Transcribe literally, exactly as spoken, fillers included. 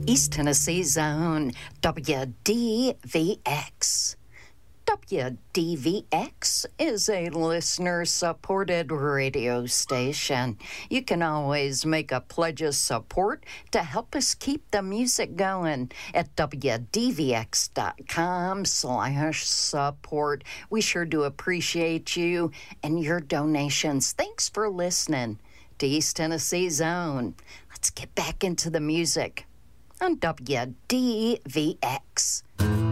East Tennessee's own W D V X. W D V X is a listener-supported radio station. You can always make a pledge of support to help us keep the music going at wdvx.com slash support. We sure do appreciate you and your donations. Thanks for listening to East Tennessee's own. Let's get back into the music on W D V X.